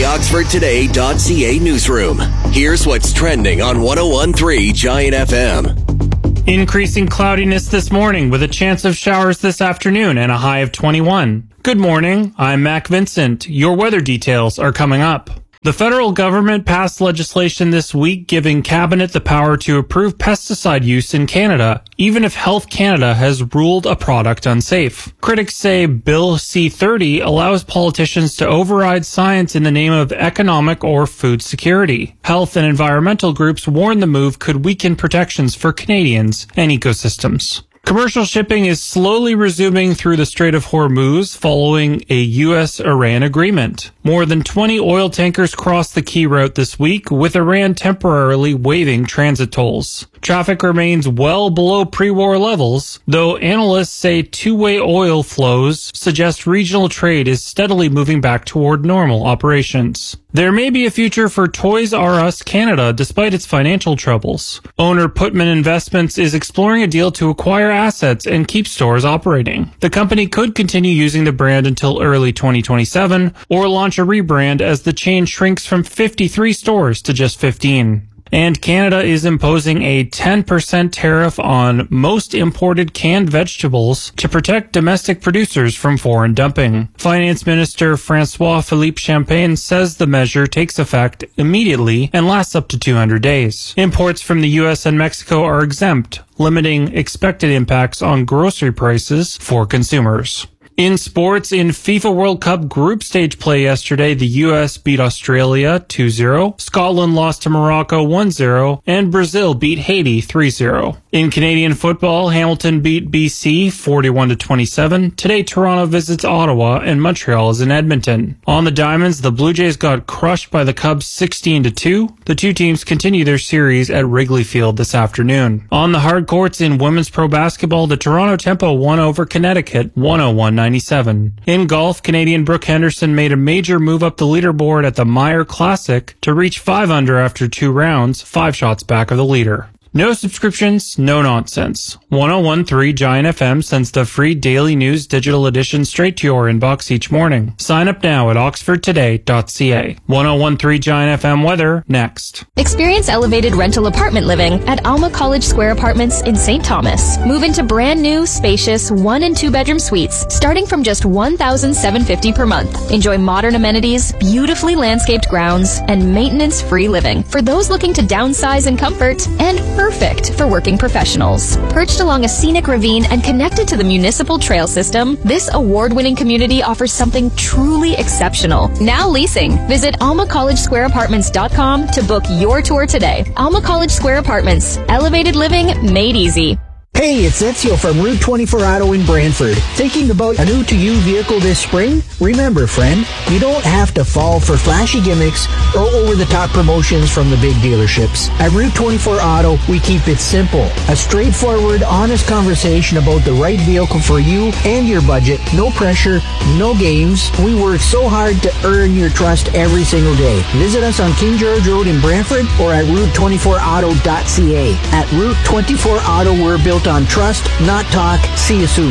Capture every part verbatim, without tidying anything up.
Oxford Today dot C A newsroom. Here's what's trending on one oh one point three Giant F M. Increasing cloudiness this morning with a chance of showers this afternoon and a high of twenty-one. Good morning, I'm Mac Vincent. Your weather details are coming up. The federal government passed legislation this week giving Cabinet the power to approve pesticide use in Canada, even if Health Canada has ruled a product unsafe. Critics say Bill C thirty allows politicians to override science in the name of economic or food security. Health and environmental groups warn the move could weaken protections for Canadians and ecosystems. Commercial shipping is slowly resuming through the Strait of Hormuz following a U S Iran agreement. More than twenty oil tankers crossed the key route this week, with Iran temporarily waiving transit tolls. Traffic remains well below pre-war levels, though analysts say two-way oil flows suggest regional trade is steadily moving back toward normal operations. There may be a future for Toys R Us Canada despite its financial troubles. Owner Putman Investments is exploring a deal to acquire assets and keep stores operating. The company could continue using the brand until early twenty twenty-seven or launch a rebrand as the chain shrinks from fifty-three stores to just fifteen. And Canada is imposing a ten percent tariff on most imported canned vegetables to protect domestic producers from foreign dumping. Finance Minister François-Philippe Champagne says the measure takes effect immediately and lasts up to two hundred days. Imports from the U S and Mexico are exempt, limiting expected impacts on grocery prices for consumers. In sports, in FIFA World Cup group stage play yesterday, the U S beat Australia two zero, Scotland lost to Morocco one zero, and Brazil beat Haiti three zero. In Canadian football, Hamilton beat B C forty-one to twenty-seven. Today, Toronto visits Ottawa and Montreal is in Edmonton. On the Diamonds, the Blue Jays got crushed by the Cubs sixteen to two. The two teams continue their series at Wrigley Field this afternoon. On the hard courts in women's pro basketball, the Toronto Tempo won over Connecticut one oh one ninety-seven. In golf, Canadian Brooke Henderson made a major move up the leaderboard at the Meyer Classic to reach five under after two rounds, five shots back of the leader. No subscriptions, no nonsense. one oh one point three Giant F M sends the free daily news digital edition straight to your inbox each morning. Sign up now at Oxford Today dot C A. one oh one point three Giant F M weather next. Experience elevated rental apartment living at Alma College Square Apartments in Saint Thomas. Move into brand new, spacious one and two bedroom suites starting from just one thousand seven hundred fifty dollars per month. Enjoy modern amenities, beautifully landscaped grounds, and maintenance-free living for those looking to downsize in comfort, and perfect for working professionals. Perched along a scenic ravine and connected to the municipal trail system, this award-winning community offers something truly exceptional. Now leasing. Visit alma college square apartments dot com to book your tour today. Alma College Square Apartments. Elevated living made easy. Hey, it's Ezio from Route twenty-four Auto in Brantford. Thinking about a new-to-you vehicle this spring? Remember, friend, you don't have to fall for flashy gimmicks or over-the-top promotions from the big dealerships. At Route twenty-four Auto, we keep it simple. A straightforward, honest conversation about the right vehicle for you and your budget. No pressure, no games. We work so hard to earn your trust every single day. Visit us on King George Road in Brantford or at route twenty-four auto dot c a. At Route twenty-four Auto, we're built on trust, not talk. See you soon.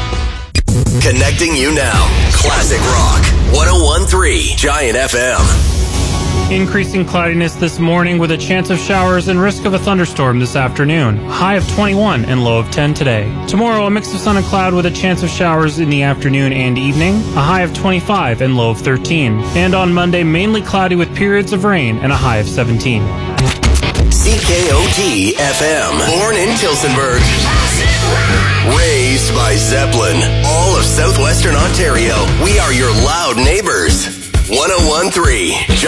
Connecting you now. Classic Rock. one oh one point three Giant F M. Increasing cloudiness this morning with a chance of showers and risk of a thunderstorm this afternoon. High of twenty-one and low of ten today. Tomorrow, a mix of sun and cloud with a chance of showers in the afternoon and evening. A high of twenty-five and low of thirteen. And on Monday, mainly cloudy with periods of rain and a high of seventeen. C K O T F M. Born in Tillsonburg. Raised by Zeppelin. All of southwestern Ontario. We are your loud neighbors. one oh one point three